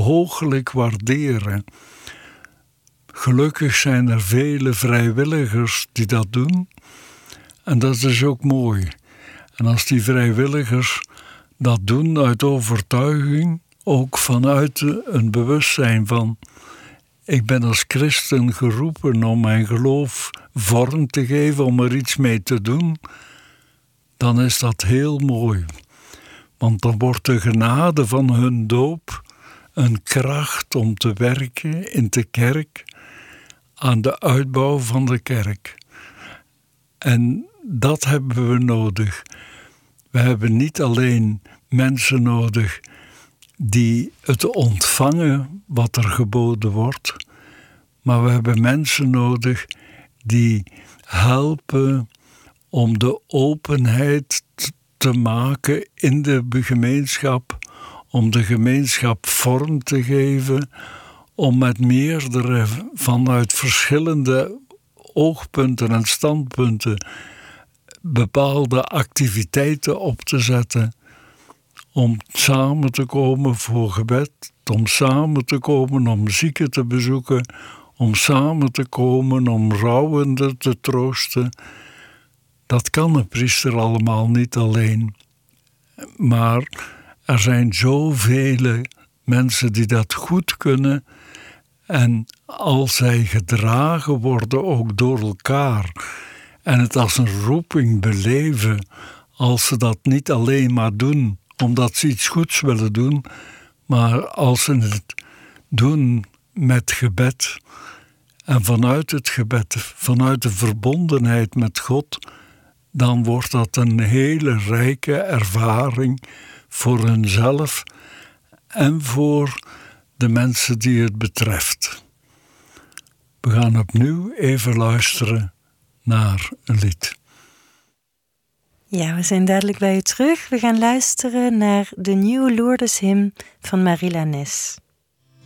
hooglijk waarderen. Gelukkig zijn er vele vrijwilligers die dat doen. En dat is ook mooi. En als die vrijwilligers dat doen uit overtuiging, ook vanuit een bewustzijn van: ik ben als christen geroepen om mijn geloof vorm te geven, om er iets mee te doen, dan is dat heel mooi. Want dan wordt de genade van hun doop een kracht om te werken in de kerk, aan de uitbouw van de kerk. En dat hebben we nodig. We hebben niet alleen mensen nodig die het ontvangen wat er geboden wordt, maar we hebben mensen nodig die helpen om de openheid te maken in de gemeenschap, om de gemeenschap vorm te geven, om met meerdere vanuit verschillende oogpunten en standpunten bepaalde activiteiten op te zetten, om samen te komen voor gebed, om samen te komen om zieken te bezoeken, om samen te komen om rouwenden te troosten. Dat kan een priester allemaal niet alleen. Maar er zijn zoveel mensen die dat goed kunnen. En als zij gedragen worden ook door elkaar en het als een roeping beleven, als ze dat niet alleen maar doen omdat ze iets goeds willen doen, maar als ze het doen met gebed en vanuit het gebed, vanuit de verbondenheid met God, dan wordt dat een hele rijke ervaring voor hunzelf en voor de mensen die het betreft. We gaan opnieuw even luisteren naar een lied. Ja, we zijn dadelijk bij u terug. We gaan luisteren naar de nieuwe Lourdeshymn van Marie Lannes.